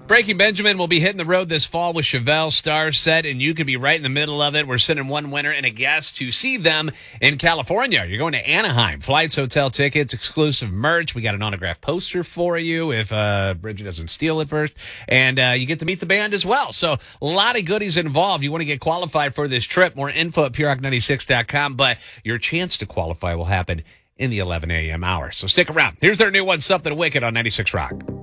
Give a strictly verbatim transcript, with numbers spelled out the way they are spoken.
Breaking Benjamin will be hitting the road this fall with Chevelle Star Set, and you could be right in the middle of it. We're sending one winner and a guest to see them in California. You're going to Anaheim. Flights, hotel tickets, exclusive merch. We got an autographed poster for you if uh, Bridget doesn't steal it first. And uh, you get to meet the band as well. So a lot of goodies involved. You want to get qualified for this trip. More info at Pure Rock ninety-six dot com. But your chance to qualify will happen in the eleven a.m. hour. So stick around. Here's their new one, Something Wicked on ninety-six Rock.